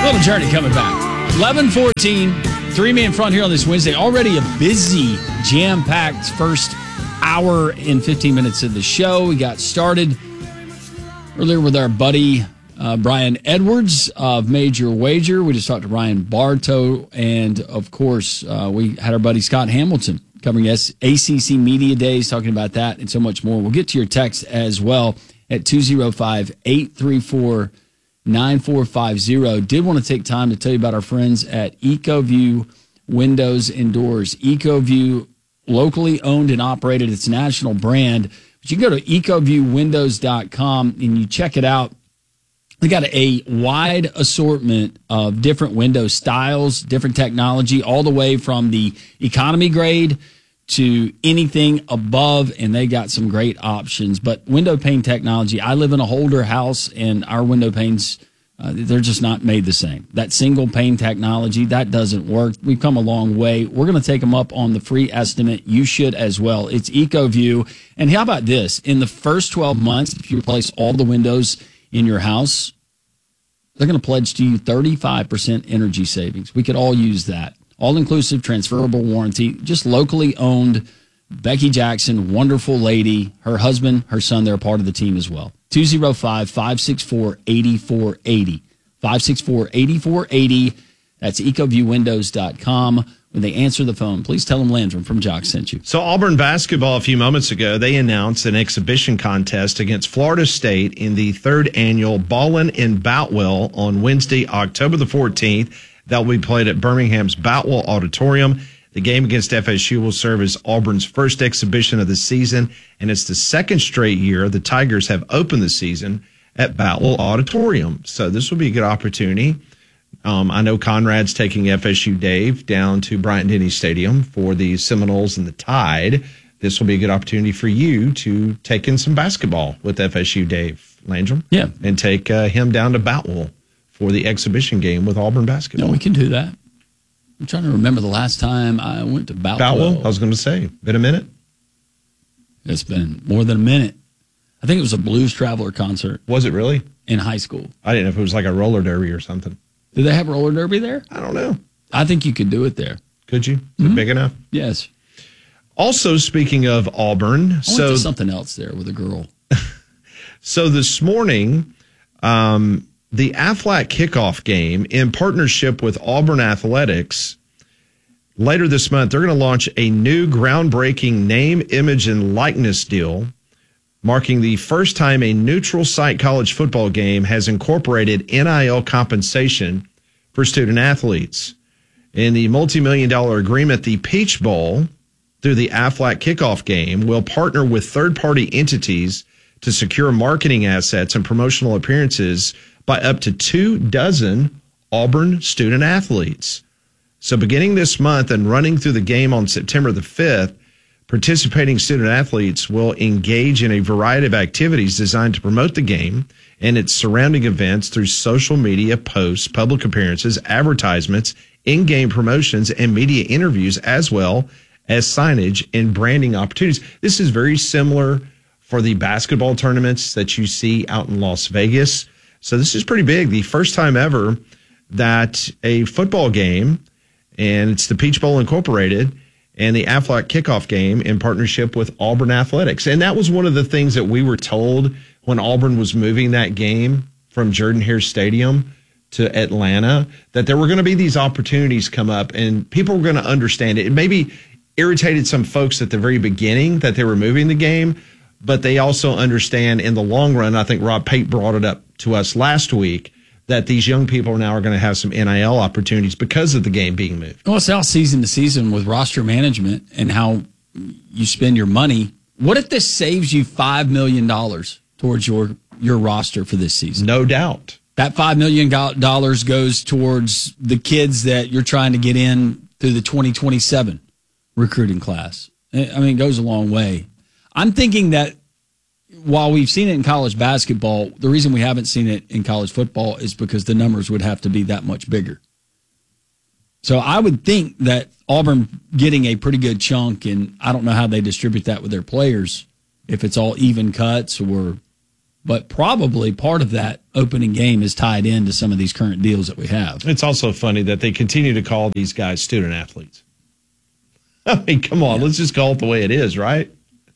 Little Journey coming back. 11:14, three-man front here on this Wednesday. Already a busy, jam-packed first hour and 15 minutes of the show. We got started earlier with our buddy Brian Edwards of Major Wager. We just talked to Ryan Bartow. And, of course, we had our buddy Scott Hamilton covering ACC Media Days, talking about that and so much more. We'll get to your text as well at 205-834-9450. Did want to take time to tell you about our friends at EcoView Windows and Doors. EcoView, locally owned and operated. It's a national brand. But you can go to ecoviewwindows.com and you check it out. They got a wide assortment of different window styles, different technology, all the way from the economy grade to anything above, and they got some great options. But window pane technology, I live in a Holder house, and our window panes, they're just not made the same. That single pane technology, that doesn't work. We've come a long way. We're going to take them up on the free estimate. You should as well. It's EcoView. And how about this? In the first 12 months, if you replace all the windows in your house, they're going to pledge to you 35% energy savings. We could all use that. All-inclusive, transferable warranty, just locally owned. Becky Jackson, wonderful lady. Her husband, her son, they're a part of the team as well. 205-564-8480. 564-8480. That's ecoviewwindows.com. When they answer the phone, please tell them Landrum from Jock sent you. So Auburn basketball a few moments ago, they announced an exhibition contest against Florida State in the third annual Ballin' in Boutwell on Wednesday, October the 14th. That will be played at Birmingham's Boutwell Auditorium. The game against FSU will serve as Auburn's first exhibition of the season, and it's the second straight year the Tigers have opened the season at Boutwell Auditorium. So this will be a good opportunity. I know Conrad's taking FSU Dave down to Bryant-Denny Stadium for the Seminoles and the Tide. This will be a good opportunity for you to take in some basketball with FSU Dave Landrum. Yeah. And take him down to Boutwell for the exhibition game with Auburn basketball. No, we can do that. I'm trying to remember the last time I went to Boutwell. I was going to say, been a minute? It's been more than a minute. I think it was a Blues Traveler concert. Was it really? In high school. I didn't know if it was like a roller derby or something. Did they have roller derby there? I don't know. I think you could do it there. Could you? Is it big enough? Yes. Also, speaking of Auburn, I went to something else there with a girl. So this morning, the Aflac kickoff game in partnership with Auburn Athletics, later this month, they're going to launch a new groundbreaking name, image, and likeness deal, marking the first time a neutral site college football game has incorporated NIL compensation for student athletes. In the multi-million-dollar agreement, the Peach Bowl, through the Aflac kickoff game, will partner with third-party entities to secure marketing assets and promotional appearances by up to 24 Auburn student athletes. So beginning this month and running through the game on September the 5th, participating student athletes will engage in a variety of activities designed to promote the game and its surrounding events through social media posts, public appearances, advertisements, in-game promotions, and media interviews, as well as signage and branding opportunities. This is very similar for the basketball tournaments that you see out in Las Vegas. So this is pretty big. The first time ever that a football game, and it's the Peach Bowl Incorporated, and the Aflac kickoff game in partnership with Auburn Athletics. And that was one of the things that we were told when Auburn was moving that game from Jordan-Hare Stadium to Atlanta, that there were going to be these opportunities come up and people were going to understand it. It maybe irritated some folks at the very beginning that they were moving the game, but they also understand in the long run. I think Rob Pate brought it up to us last week, that these young people now are going to have some NIL opportunities because of the game being moved. Well, it's now season to season with roster management and how you spend your money. What if this saves you $5 million towards your roster for this season? No doubt. That $5 million goes towards the kids that you're trying to get in through the 2027 recruiting class. I mean, it goes a long way. I'm thinking that while we've seen it in college basketball, the reason we haven't seen it in college football is because the numbers would have to be that much bigger. So I would think that Auburn getting a pretty good chunk, and I don't know how they distribute that with their players, if it's all even cuts or But probably part of that opening game is tied into some of these current deals that we have. It's also funny that they continue to call these guys student athletes. I mean, come on, let's just call it the way it is, right?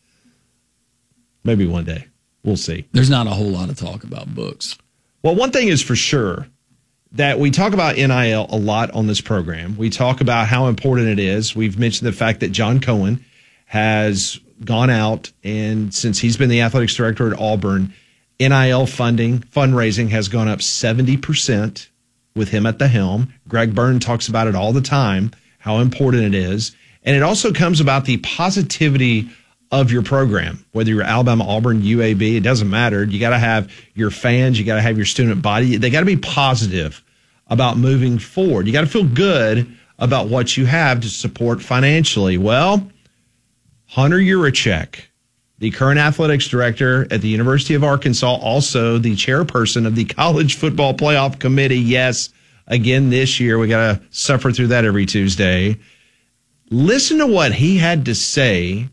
Maybe one day. We'll see. There's not a whole lot of talk about books. Well, one thing is for sure that we talk about NIL a lot on this program. We talk about how important it is. We've mentioned the fact that John Cohen has gone out, and since he's been the athletics director at Auburn, NIL fundraising has gone up 70% with him at the helm. Greg Byrne talks about it all the time, how important it is. And it also comes about the positivity of your program, whether you're Alabama, Auburn, UAB, it doesn't matter. You got to have your fans, you got to have your student body. They got to be positive about moving forward. You got to feel good about what you have to support financially. Well, Hunter Yurachek, the current athletics director at the University of Arkansas, also the chairperson of the College Football Playoff Committee. Yes, again this year, we got to suffer through that every Tuesday. Listen to what he had to say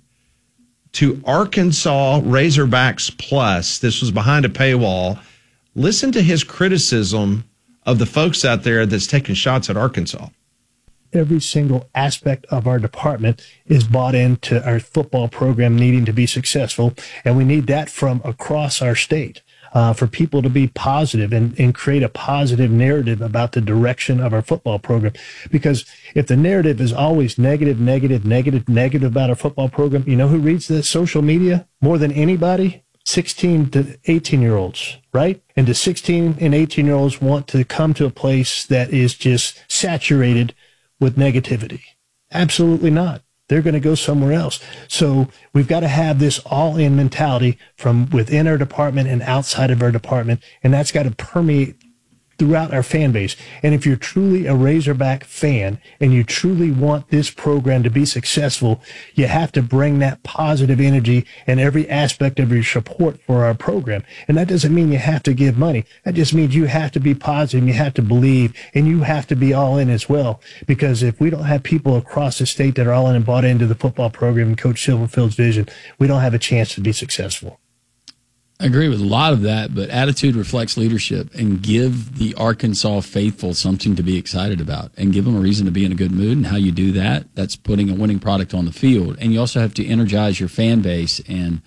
to Arkansas Razorbacks Plus. This was behind a paywall. Listen to his criticism of the folks out there that's taking shots at Arkansas. Every single aspect of our department is bought into our football program needing to be successful, and we need that from across our state. For people to be positive and create a positive narrative about the direction of our football program. Because if the narrative is always negative about our football program, you know who reads the social media more than anybody? 16 to 18-year-olds, right? And the 16 and 18-year-olds want to come to a place that is just saturated with negativity. Absolutely not. They're going to go somewhere else. So we've got to have this all-in mentality from within our department and outside of our department, and that's got to permeate throughout our fan base. And if you're truly a Razorback fan and you truly want this program to be successful, you have to bring that positive energy in every aspect of your support for our program. And that doesn't mean you have to give money. That just means you have to be positive, you have to believe, and you have to be all in as well. Because if we don't have people across the state that are all in and bought into the football program and Coach Silverfield's vision, we don't have a chance to be successful. I agree with a lot of that, but attitude reflects leadership, and give the Arkansas faithful something to be excited about and give them a reason to be in a good mood. And how you do that, that's putting a winning product on the field. And you also have to energize your fan base. And,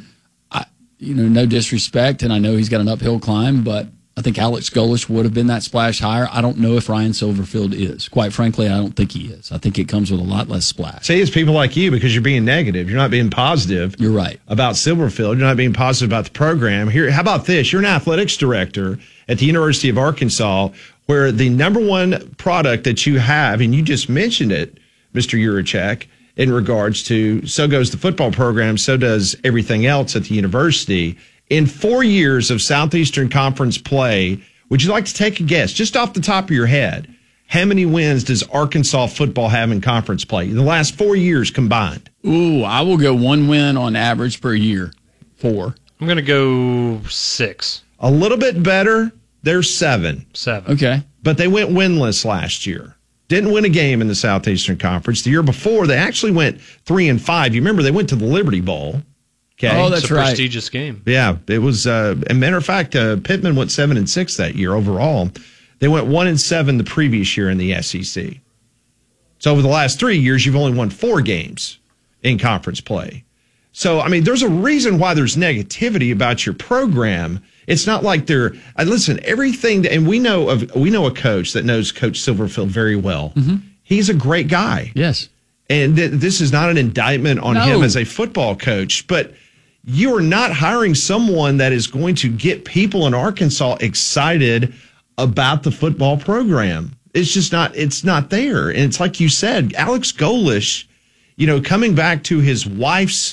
no disrespect, and I know he's got an uphill climb, but I think Alex Golesh would have been that splash higher. I don't know if Ryan Silverfield is. Quite frankly, I don't think he is. I think it comes with a lot less splash. Say it's people like you because you're being negative. You're not being positive. You're right. About Silverfield. You're not being positive about the program. Here, how about this? You're an athletics director at the University of Arkansas, where the number one product that you have, and you just mentioned it, Mr. Yurachek, in regards to so goes the football program, so does everything else at the university. In 4 years of Southeastern Conference play, would you like to take a guess, just off the top of your head, how many wins does Arkansas football have in conference play in the last 4 years combined? Ooh, I will go 1 win on average per year. 4. I'm going to go 6. A little bit better. They're 7. 7. Okay. But they went winless last year. Didn't win a game in the Southeastern Conference. The year before, they actually went 3-5. You remember they went to the Liberty Bowl. Okay. Oh, that's it's a right. Prestigious game. Yeah, it was. As a matter of fact, Pittman went 7-6 that year overall. They went 1-7 the previous year in the SEC. So over the last 3 years, you've only won 4 games in conference play. So I mean, there's a reason why there's negativity about your program. It's not like they're. Listen, everything, and we know a coach that knows Coach Silverfield very well. Mm-hmm. He's a great guy. Yes, and this is not an indictment on him as a football coach, but you are not hiring someone that is going to get people in Arkansas excited about the football program. It's just not, it's not there. And it's like you said, Alex Golesh, coming back to his wife's,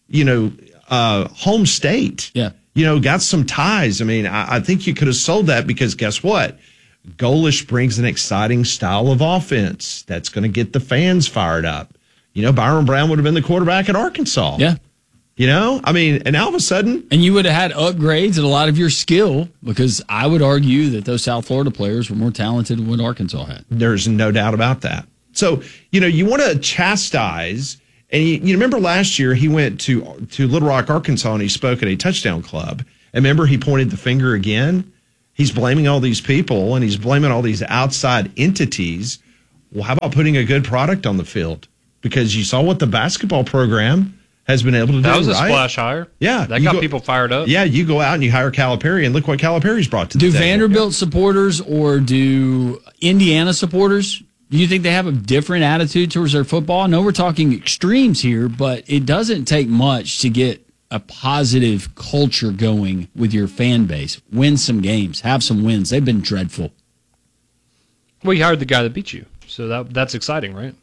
home state, got some ties. I mean, I think you could have sold that because guess what? Golesh brings an exciting style of offense that's going to get the fans fired up. Byron Brown would have been the quarterback at Arkansas. Yeah. And now all of a sudden. And you would have had upgrades in a lot of your skill, because I would argue that those South Florida players were more talented than what Arkansas had. There's no doubt about that. So, you want to chastise. And you remember last year he went to Little Rock, Arkansas, and he spoke at a touchdown club. And remember, he pointed the finger again. He's blaming all these people, and he's blaming all these outside entities. Well, how about putting a good product on the field? Because you saw what the basketball program has been able to do. That was a right? splash hire. Yeah. That got people fired up. Yeah, you go out and you hire Calipari, and look what Calipari's brought to the table. Do Vanderbilt supporters or do Indiana supporters, do you think they have a different attitude towards their football? I know we're talking extremes here, but it doesn't take much to get a positive culture going with your fan base. Win some games, have some wins. They've been dreadful. Well, you hired the guy that beat you, so that's exciting, right?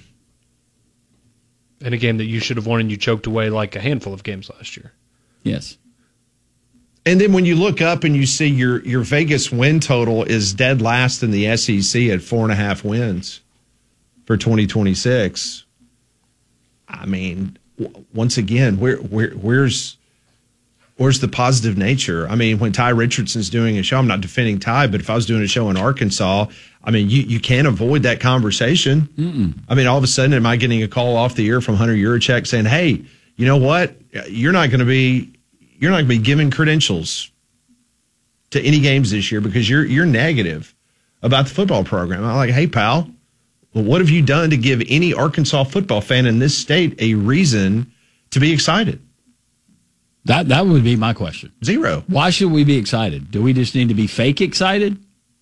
In a game that you should have won and you choked away like a handful of games last year. Yes. And then when you look up and you see your Vegas win total is dead last in the SEC at 4.5 wins for 2026. I mean, once again, where's the positive nature? I mean, when Ty Richardson's doing a show, I'm not defending Ty, but if I was doing a show in Arkansas, I mean, you can't avoid that conversation. I mean, all of a sudden, am I getting a call off the air from Hunter Yurachek saying, "Hey, you know what? You're not going to be giving credentials to any games this year because you're negative about the football program." I'm like, "Hey, pal, well, what have you done to give any Arkansas football fan in this state a reason to be excited?" That would be my question. Zero. Why should we be excited? Do we just need to be fake excited?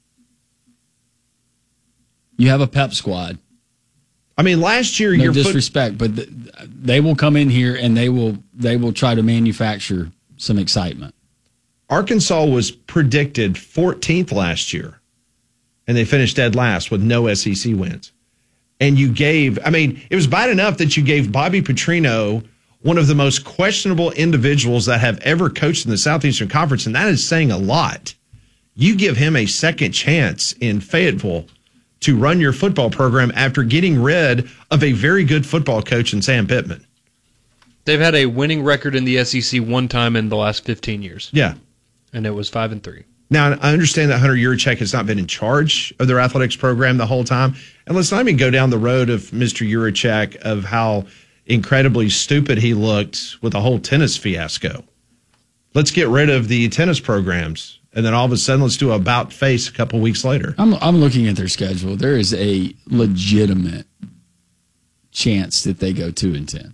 You have a pep squad. I mean, last year No disrespect, but they will come in here and they will try to manufacture some excitement. Arkansas was predicted 14th last year, and they finished dead last with no SEC wins. And it was bad enough that you gave Bobby Petrino one of the most questionable individuals that have ever coached in the Southeastern Conference, and that is saying a lot. You give him a second chance in Fayetteville to run your football program after getting rid of a very good football coach in Sam Pittman. They've had a winning record in the SEC one time in the last 15 years. Yeah. And it was 5-3. Now, I understand that Hunter Yurachek has not been in charge of their athletics program the whole time. And let's not even go down the road of Mr. Yurachek of how incredibly stupid he looked with the whole tennis fiasco. Let's get rid of the tennis programs. And then all of a sudden, let's do a about face a couple weeks later. I'm looking at their schedule. There is a legitimate chance that they go 2-10.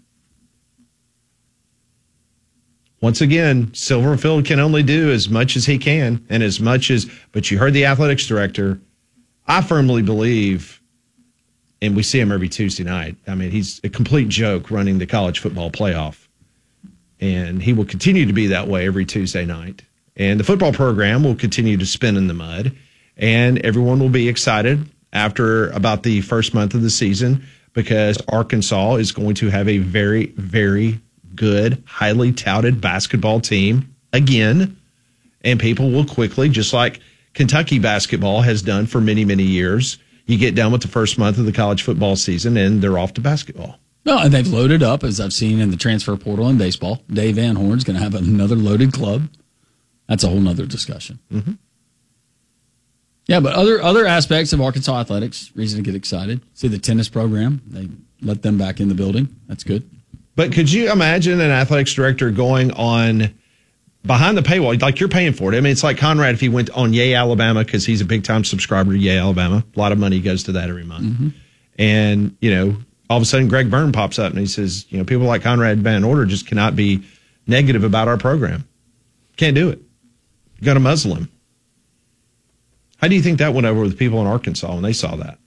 Once again, Silverfield can only do as much as he can, and but you heard the athletics director. I firmly believe, and we see him every Tuesday night. I mean, he's a complete joke running the college football playoff, and he will continue to be that way every Tuesday night. And the football program will continue to spin in the mud, and everyone will be excited after about the first month of the season because Arkansas is going to have a very, very good, highly touted basketball team again, and people will quickly, just like Kentucky basketball has done for many, many years, you get done with the first month of the college football season, and they're off to basketball. No, and they've loaded up, as I've seen in the transfer portal in baseball. Dave Van Horn's going to have another loaded club. That's a whole nother discussion. Mm-hmm. Yeah, but other aspects of Arkansas athletics, reason to get excited. See the tennis program. They let them back in the building. That's good. But could you imagine an athletics director going on behind the paywall, like you're paying for it? I mean, it's like Conrad if he went on Yay Alabama because he's a big-time subscriber to Yay Alabama. A lot of money goes to that every month. Mm-hmm. And, all of a sudden Greg Byrne pops up and he says, people like Conrad Van Order just cannot be negative about our program. Can't do it. You got to muzzle him. How do you think that went over with people in Arkansas when they saw that?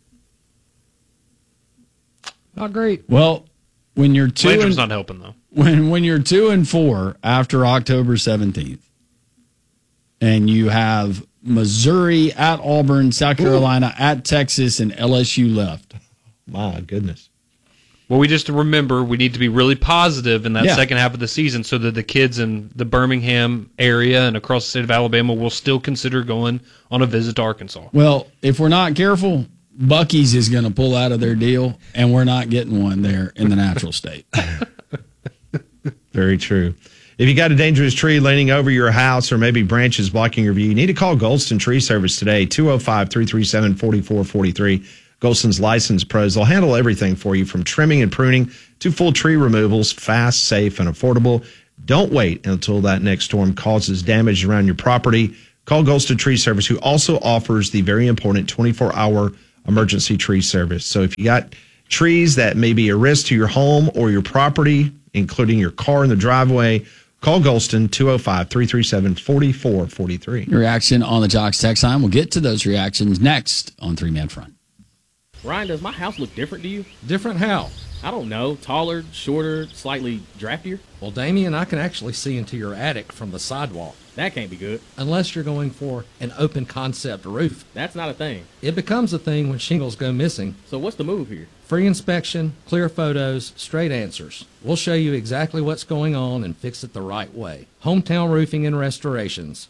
Not great. Well, when you're Landrum's not helping though. When you're 2-4 after October 17th, and you have Missouri at Auburn, South Carolina at Texas, and LSU left. My goodness. Well, we just remember we need to be really positive in that second half of the season so that the kids in the Birmingham area and across the state of Alabama will still consider going on a visit to Arkansas. Well, if we're not careful, Buc-ee's is going to pull out of their deal, and we're not getting one there in the natural state. Very true. If you got a dangerous tree leaning over your house or maybe branches blocking your view, you need to call Goldston Tree Service today, 205-337-4443. Golston's licensed pros. They'll handle everything for you from trimming and pruning to full tree removals, fast, safe, and affordable. Don't wait until that next storm causes damage around your property. Call Golston Tree Service, who also offers the very important 24-hour emergency tree service. So if you got trees that may be a risk to your home or your property, including your car in the driveway, call Golston, 205-337-4443. Your reaction on the Jocks text line. We'll get to those reactions next on Three Man Front. Ryan, does my house look different to you? Different how? I don't know. Taller, shorter, slightly draftier? Well, Damien, I can actually see into your attic from the sidewalk. That can't be good. Unless you're going for an open concept roof. That's not a thing. It becomes a thing when shingles go missing. So what's the move here? Free inspection, clear photos, straight answers. We'll show you exactly what's going on and fix it the right way. Hometown Roofing and Restorations,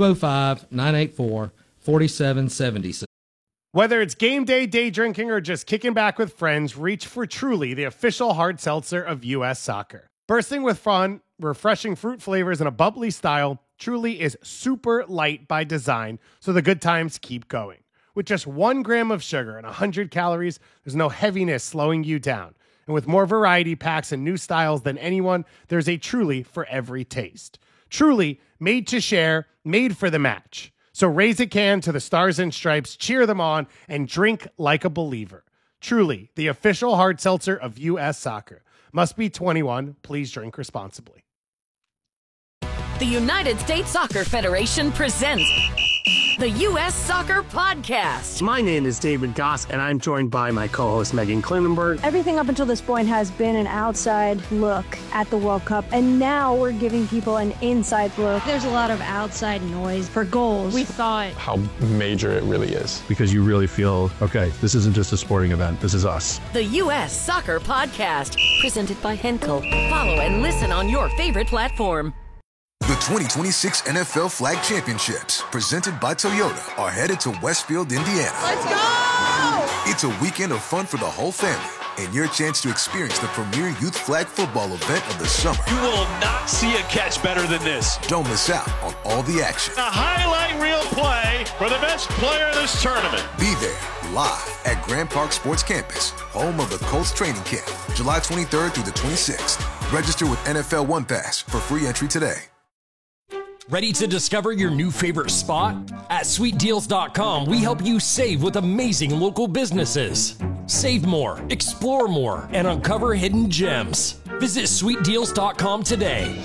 205-984-4776. Whether it's game day, day drinking, or just kicking back with friends, reach for Truly, the official hard seltzer of U.S. Soccer. Bursting with fun, refreshing fruit flavors, and a bubbly style, Truly is super light by design, so the good times keep going. With just 1 gram of sugar and 100 calories, there's no heaviness slowing you down. And with more variety packs and new styles than anyone, there's a Truly for every taste. Truly, made to share, made for the match. So raise a can to the Stars and Stripes, cheer them on, and drink like a believer. Truly, the official hard seltzer of U.S. Soccer. Must be 21. Please drink responsibly. The United States Soccer Federation presents the U.S. Soccer Podcast. My name is David Goss, and I'm joined by my co-host Megan Klinenberg. Everything up until this point has been an outside look at the World Cup, and now we're giving people an inside look. There's a lot of outside noise for goals. We thought how major it really is. Because you really feel, okay, this isn't just a sporting event, this is us. The U.S. Soccer Podcast, presented by Henkel. Follow and listen on your favorite platform. The 2026 NFL Flag Championships, presented by Toyota, are headed to Westfield, Indiana. Let's go! It's a weekend of fun for the whole family and your chance to experience the premier youth flag football event of the summer. You will not see a catch better than this. Don't miss out on all the action. A highlight reel play for the best player in this tournament. Be there live at Grand Park Sports Campus, home of the Colts training camp, July 23rd through the 26th. Register with NFL One Pass for free entry today. Ready to discover your new favorite spot? At sweetdeals.com, we help you save with amazing local businesses. Save more, explore more, and uncover hidden gems. Visit sweetdeals.com today.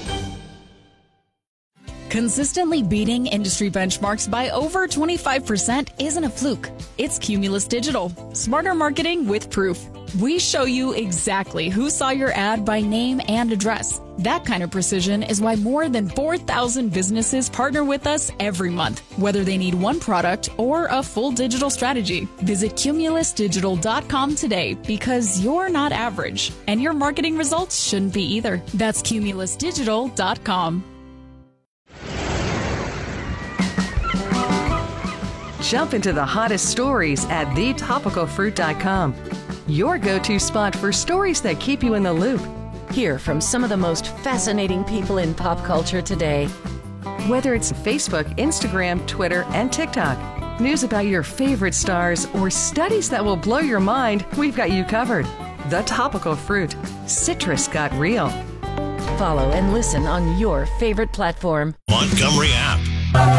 Consistently beating industry benchmarks by over 25% isn't a fluke. It's Cumulus Digital. Smarter marketing with proof. We show you exactly who saw your ad by name and address. That kind of precision is why more than 4,000 businesses partner with us every month, whether they need one product or a full digital strategy. Visit cumulusdigital.com today because you're not average, and your marketing results shouldn't be either. That's cumulusdigital.com. Jump into the hottest stories at thetopicalfruit.com. Your go-to spot for stories that keep you in the loop. Hear from some of the most fascinating people in pop culture today. Whether it's Facebook, Instagram, Twitter, and TikTok, news about your favorite stars, or studies that will blow your mind, we've got you covered. The Topical Fruit. Citrus got real. Follow and listen on your favorite platform. Montgomery app.